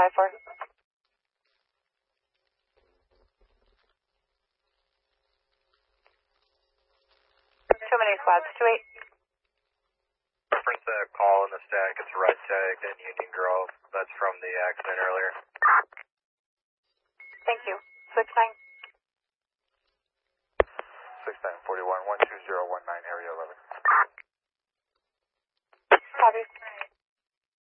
54. Too many squads, 28. Reference call in the stack, it's right tag in Union Grove. That's from the accident earlier. Thank you. 69. 6941, 12019 area